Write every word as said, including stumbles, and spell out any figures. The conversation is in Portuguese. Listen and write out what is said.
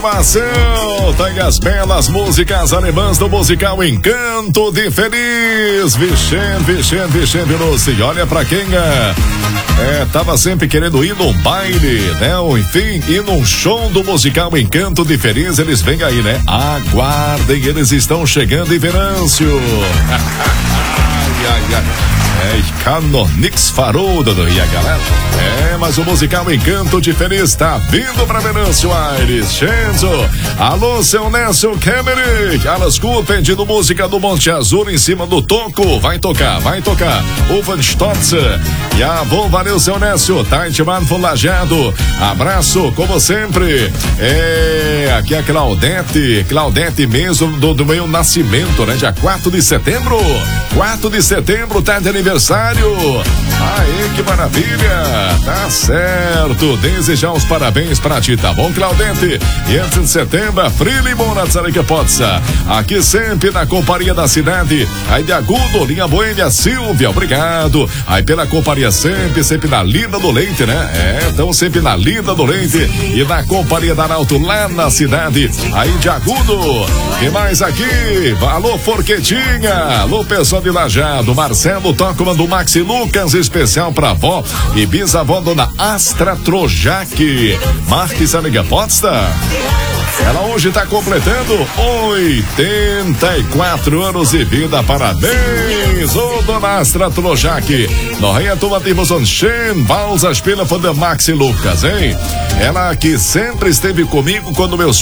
Tem as belas músicas alemãs do musical Encanto de Feliz. Vicente, Vicente, Vicente Lucy. Olha pra quem é, é, tava sempre querendo ir num baile, né? Ou enfim, ir num show do musical Encanto de Feliz. Eles vêm aí, né? Aguardem, eles estão chegando em Venâncio. Ai, ai, ai. É, Canonix Faroldo do Ria, galera. É, mas o musical Encanto de Feliz tá vindo pra Venâncio Aires. Chenzo. Alô, seu Nécio Kemmerich. Elas curtem do música do Monte Azul em cima do toco. Vai tocar, vai tocar. O Van Stotz. E a bom, valeu, seu Nécio. Tá intimado, fulajado. Abraço, como sempre. É, aqui a Claudete. Claudete mesmo do, do meu nascimento, né? Dia quatro de setembro. quatro de setembro, tá de aniversário. Aê, que maravilha. Tá certo. Desejar os parabéns pra ti, tá bom, Claudete? E antes de setembro, Free Limona Tsarica Potsa. Aqui sempre na companhia da cidade. Aí de Agudo, linha Boêmia, Silvia, obrigado. Aí pela companhia sempre, sempre na linda do leite, né? É, então sempre na linda do leite e na companhia da Arauto lá na cidade. Aí de Agudo. E mais aqui, alô, Forquetinha. Alô, pessoal de Lajado, Marcelo Tocman do Maxi Lucas, especial pra avó e bisavó dona Astra Trojac. Marques Amiga Potsta. Ela hoje está completando oitenta e quatro anos de vida. Parabéns, ô dona Astra Trojac. No reativos on Shen, Balsas pela fã da Maxi Lucas, hein? Ela que sempre esteve comigo quando meus